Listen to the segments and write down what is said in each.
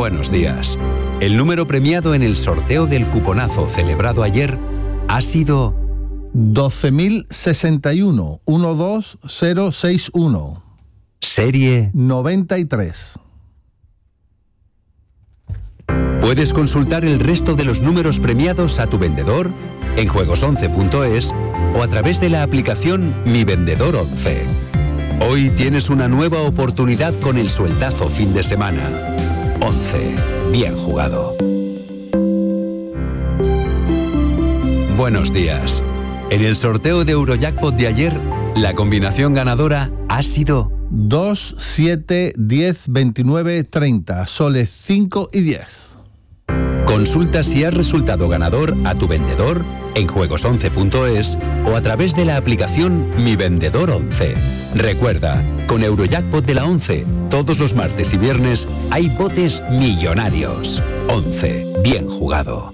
Buenos días. El número premiado en el sorteo del cuponazo celebrado ayer ha sido 12.061 12061. Serie 93. Puedes consultar el resto de los números premiados a tu vendedor en juegos11.es o a través de la aplicación Mi Vendedor 11. Hoy tienes una nueva oportunidad con el sueldazo fin de semana. 11. Bien jugado. Buenos días. En el sorteo de Eurojackpot de ayer, la combinación ganadora ha sido 2, 7, 10, 29, 30, soles 5 y 10. Consulta si has resultado ganador a tu vendedor en juegos11.es o a través de la aplicación Mi Vendedor 11. Recuerda, con Eurojackpot de la 11, todos los martes y viernes hay botes millonarios. 11. Bien jugado.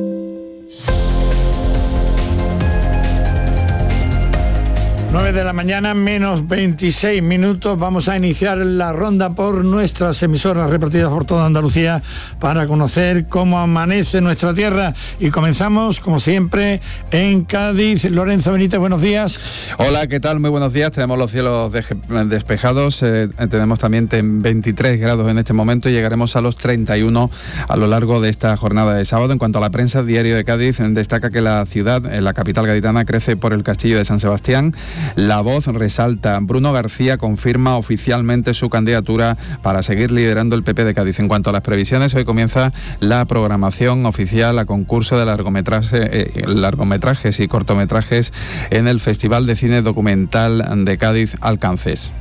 9 de la mañana, menos 26 minutos. Vamos a iniciar la ronda por nuestras emisoras repartidas por toda Andalucía para conocer cómo amanece nuestra tierra. Y comenzamos, como siempre, en Cádiz. Lorenzo Benítez, buenos días. Hola, ¿qué tal? Muy buenos días. Tenemos los cielos despejados. Tenemos también 23 grados en este momento y llegaremos a los 31 a lo largo de esta jornada de sábado. En cuanto a la prensa, el Diario de Cádiz destaca que la ciudad, la capital gaditana, crece por el castillo de San Sebastián. La Voz resalta, Bruno García confirma oficialmente su candidatura para seguir liderando el PP de Cádiz. En cuanto a las previsiones, hoy comienza la programación oficial a concurso de largometrajes y cortometrajes en el Festival de Cine Documental de Cádiz, Alcances.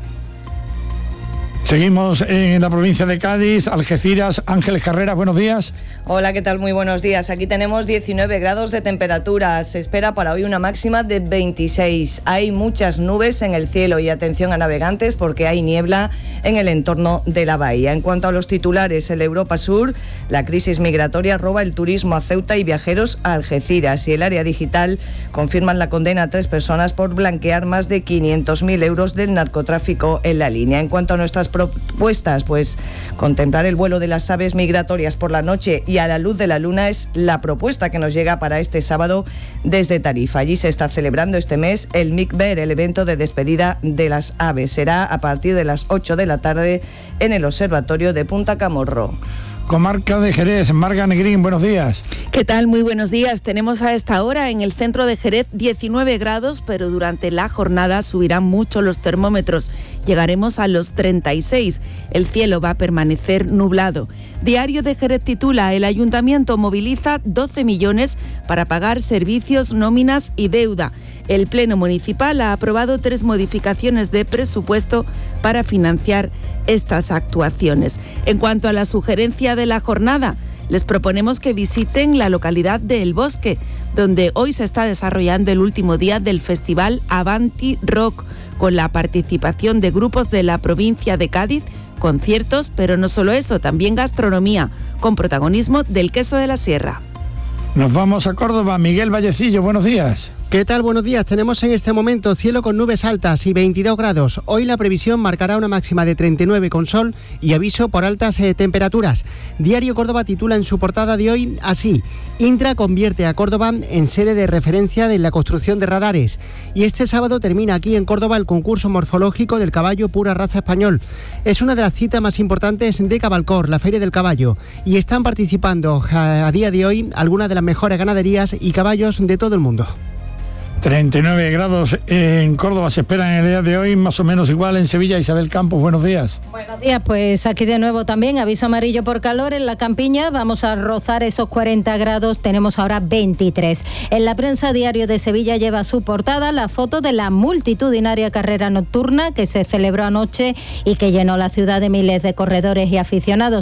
Seguimos en la provincia de Cádiz, Algeciras. Ángeles Carreras, buenos días. Hola, ¿qué tal? Muy buenos días. Aquí tenemos 19 grados de temperatura. Se espera para hoy una máxima de 26. Hay muchas nubes en el cielo y atención a navegantes porque hay niebla en el entorno de la bahía. En cuanto a los titulares, el Europa Sur, la crisis migratoria roba el turismo a Ceuta y viajeros a Algeciras. Y el área digital confirman la condena a 3 personas por blanquear más de 500.000 euros del narcotráfico en la línea. En cuanto a nuestras propuestas, pues contemplar el vuelo de las aves migratorias por la noche y a la luz de la luna es la propuesta que nos llega para este sábado desde Tarifa. Allí se está celebrando este mes el Mikber, el evento de despedida de las aves. Será a partir de las 8 de la tarde en el Observatorio de Punta Camorro. Comarca de Jerez, Marga Negrín, buenos días. ¿Qué tal? Muy buenos días. Tenemos a esta hora en el centro de Jerez 19 grados, pero durante la jornada subirán mucho los termómetros. Llegaremos a los 36. El cielo va a permanecer nublado. Diario de Jerez titula, el ayuntamiento moviliza 12 millones para pagar servicios, nóminas y deuda. El Pleno Municipal ha aprobado 3 modificaciones de presupuesto para financiar estas actuaciones. En cuanto a la sugerencia de la jornada, les proponemos que visiten la localidad de El Bosque, donde hoy se está desarrollando el último día del festival Avanti Rock, con la participación de grupos de la provincia de Cádiz, conciertos, pero no solo eso, también gastronomía, con protagonismo del queso de la sierra. Nos vamos a Córdoba. Miguel Vallecillo, buenos días. ¿Qué tal? Buenos días. Tenemos en este momento cielo con nubes altas y 22 grados. Hoy la previsión marcará una máxima de 39 con sol y aviso por altas temperaturas. Diario Córdoba titula en su portada de hoy así: Indra convierte a Córdoba en sede de referencia de la construcción de radares. Y este sábado termina aquí en Córdoba el concurso morfológico del caballo pura raza español. Es una de las citas más importantes de Cabalcor, la Feria del Caballo. Y están participando a día de hoy algunas de las mejores ganaderías y caballos de todo el mundo. 39 grados en Córdoba se esperan en el día de hoy, más o menos igual en Sevilla. Isabel Campos, buenos días. Buenos días, pues aquí de nuevo también aviso amarillo por calor en la campiña. Vamos a rozar esos 40 grados, tenemos ahora 23. En la prensa, Diario de Sevilla lleva a su portada la foto de la multitudinaria carrera nocturna que se celebró anoche y que llenó la ciudad de miles de corredores y aficionados.